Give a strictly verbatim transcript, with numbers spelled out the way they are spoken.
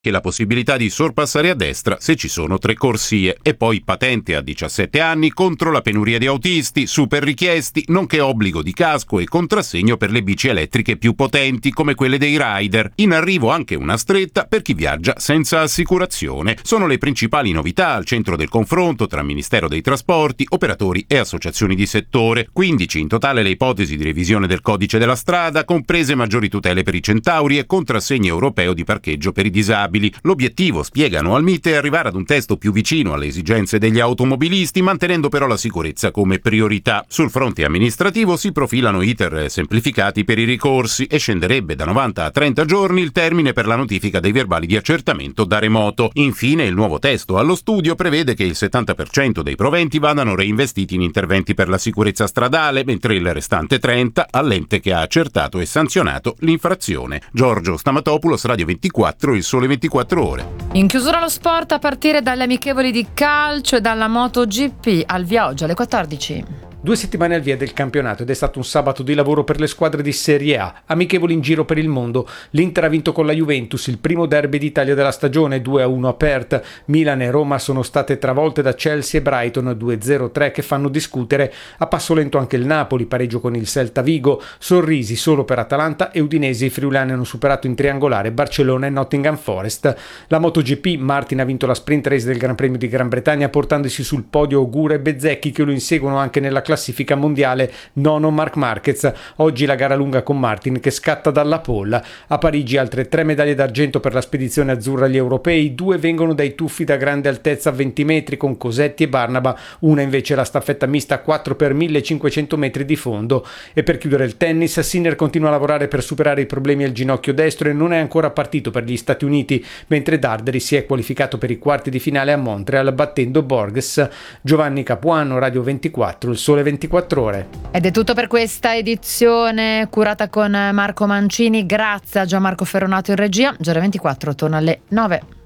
che la possibilità di sorpassare a destra se ci sono tre corsie, e poi patente a diciassette anni contro la penuria di autisti, super richiesti, nonché obbligo di casco e contrassegno per le bici elettriche più potenti come quelle dei rider. In arrivo anche una stretta per chi viaggia senza assicurazione. Sono le principali novità al centro del confronto tra Ministero dei Trasporti, operatori e associazioni di settore. quindici in totale le ipotesi di revisione del codice della strada, comprese maggiori tutele per i centauri e contrassegno europeo di parcheggio per i disabili. L'obiettivo, spiegano al Mite, è arrivare ad un testo più vicino alle esigenze degli automobilisti, mantenendo però la sicurezza come priorità. Sul fronte amministrativo si profilano iter semplificati per i ricorsi e scenderebbe da novanta a trenta giorni il termine per la notifica dei verbali di accertamento da remoto. Infine, il nuovo testo allo studio prevede che il settanta per cento dei proventi vadano reinvestiti in interventi per la sicurezza stradale, mentre il restante trenta all'ente che ha accertato e sanzionato l'infrazione. Giorgio Stamatopoulos, Radio ventiquattro, Il Sole ventiquattro Ore. In chiusura lo sport a partire dalle amichevoli di calcio e dalla MotoGP, al via oggi alle quattordici. Due settimane al via del campionato ed è stato un sabato di lavoro per le squadre di Serie A, amichevoli in giro per il mondo. L'Inter ha vinto con la Juventus il primo derby d'Italia della stagione, due a uno a Perth. Milan e Roma sono state travolte da Chelsea e Brighton, due a zero tre, che fanno discutere. A passo lento anche il Napoli, pareggio con il Celta Vigo, sorrisi solo per Atalanta e Udinese. I friulani hanno superato in triangolare Barcellona e Nottingham Forest. La MotoGP, Martin ha vinto la sprint race del Gran Premio di Gran Bretagna portandosi sul podio Ogura e Bezzecchi, che lo inseguono anche nella classifica mondiale, nono Marc Marquez. Oggi la gara lunga con Martin che scatta dalla pole. A Parigi altre tre medaglie d'argento per la spedizione azzurra agli europei, due vengono dai tuffi da grande altezza a venti metri con Cosetti e Barnaba, una invece la staffetta mista a quattro per millecinquecento metri di fondo. E per chiudere il tennis, Sinner continua a lavorare per superare i problemi al ginocchio destro e non è ancora partito per gli Stati Uniti, mentre Darderi si è qualificato per i quarti di finale a Montreal battendo Borges. Giovanni Capuano, Radio ventiquattro, Il Sole ventiquattro Ore. Ed è tutto per questa edizione curata con Marco Mancini. Grazie a Gianmarco Ferronato in regia. Giorno ventiquattro torna alle nove.